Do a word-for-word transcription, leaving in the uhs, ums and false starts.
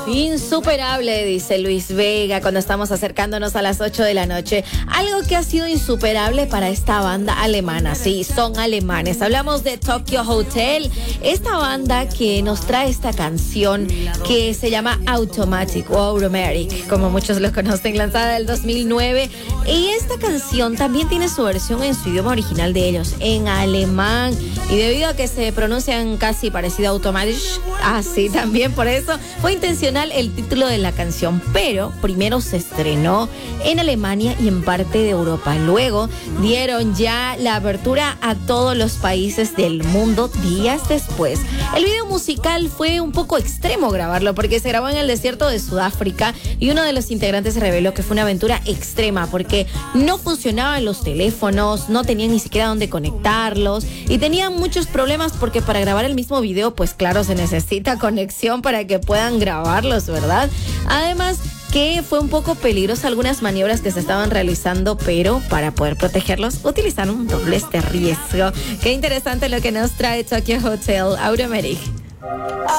Insuperable, dice Luis Vega, cuando estamos acercándonos a las ocho de la noche. Algo que ha sido insuperable para esta banda alemana. Sí, son alemanes. Hablamos de Tokyo Hotel, esta banda que nos trae esta canción que se llama Automatic o Automatic, como muchos lo conocen, lanzada del dos mil nueve. Y esta canción también tiene su versión en su idioma original de ellos, en alemán. Y debido a que se pronuncian casi parecido a Automatic, así también por eso fue intencional el título de la canción, pero primero se estrenó en Alemania y en parte de Europa. Luego dieron ya la apertura a todos los países del mundo días después. El video musical fue un poco extremo grabarlo porque se grabó en el desierto de Sudáfrica y uno de los integrantes reveló que fue una aventura extrema porque no funcionaban los teléfonos, no tenían ni siquiera dónde conectarlos y tenían muchos problemas porque para grabar el mismo video, pues claro, se necesita conexión para que puedan grabarlos, ¿verdad? Además que fue un poco peligroso algunas maniobras que se estaban realizando, pero para poder protegerlos utilizaron dobles de riesgo. Qué interesante lo que nos trae Tokyo Hotel Automatic.